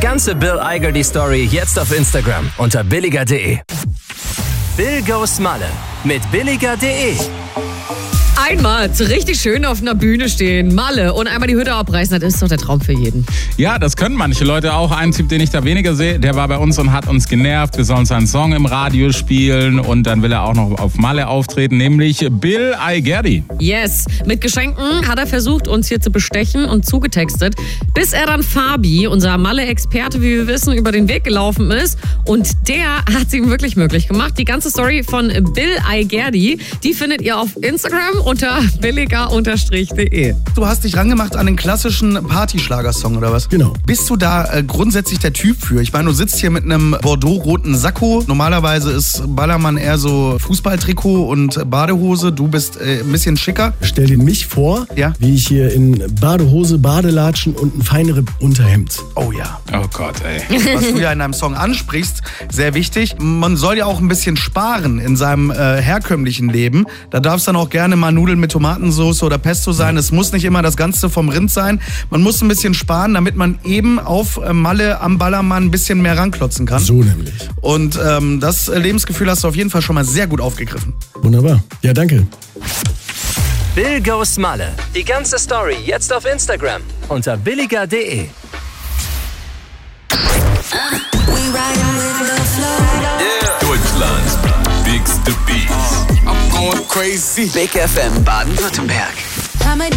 ganze Bill Igerty-Story jetzt auf Instagram unter billiger.de. Bill goes Malle mit billiger.de. Einmal richtig schön auf einer Bühne stehen, Malle und einmal die Hütte abreißen, das ist doch der Traum für jeden. Ja, das können manche Leute auch. Ein Typ, den ich da weniger sehe, der war bei uns und hat uns genervt. Wir sollen seinen Song im Radio spielen und dann will er auch noch auf Malle auftreten, nämlich Bill Igerty. Yes, mit Geschenken hat er versucht, uns hier zu bestechen und zugetextet, bis er dann Fabi, unser Malle-Experte, wie wir wissen, über den Weg gelaufen ist und der hat es ihm wirklich möglich gemacht. Die ganze Story von Bill Igerty, die findet ihr auf Instagram unter billiger_de. Du hast dich rangemacht an den klassischen Partyschlagersong oder was? Genau. Bist du da grundsätzlich der Typ für? Ich meine, du sitzt hier mit einem Bordeaux-roten Sakko. Normalerweise ist Ballermann eher so Fußballtrikot und Badehose. Du bist ein bisschen schicker. Stell dir mich vor, Ja? wie ich hier in Badehose, Badelatschen und ein feinere Unterhemd. Oh ja. Oh Gott, ey. Was du ja in deinem Song ansprichst, sehr wichtig. Man soll ja auch ein bisschen sparen in seinem herkömmlichen Leben. Da darf es dann auch gerne mal Nudeln mit Tomatensauce oder Pesto sein. Es muss nicht immer das Ganze vom Rind sein. Man muss ein bisschen sparen, damit man eben auf Malle am Ballermann ein bisschen mehr ranklotzen kann. So nämlich. Und das Lebensgefühl hast du auf jeden Fall schon mal sehr gut aufgegriffen. Wunderbar. Ja, danke. Bill goes Malle. Die ganze Story jetzt auf Instagram unter billiger.de. Deutschlands biggest beats. I'm going crazy. Big FM Baden-Württemberg.